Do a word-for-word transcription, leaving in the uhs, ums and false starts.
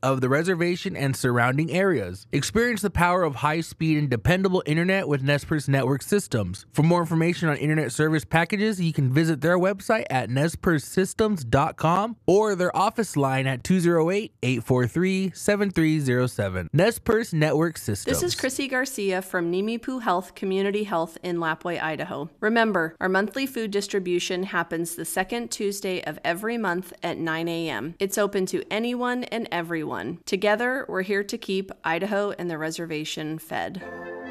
of the reservation and surrounding areas. Experience the power of high-speed and dependable internet with Nez Perce Network Systems. For more information on internet service packages, you can visit their website at nez perce systems dot com or their office line at two oh eight, eight four three, seven three oh seven. Nez Perce Network Systems. This is Chrissy Garcia from Nimipu Health Community Health in Lapwai, Idaho. Remember, our monthly food distribution happens the second Tuesday of every month at nine a.m. It's open to anyone and everyone. Together, we're here to keep Idaho and the reservation fed.